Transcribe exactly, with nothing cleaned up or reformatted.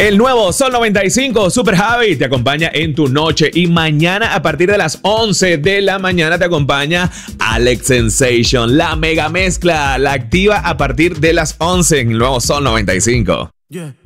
El nuevo Sol noventa y cinco Super Javi te acompaña en tu noche y mañana a partir de las once de la mañana te acompaña Alex Sensation, la mega mezcla, la activa a partir de las once en el nuevo Sol noventa y cinco. Yeah.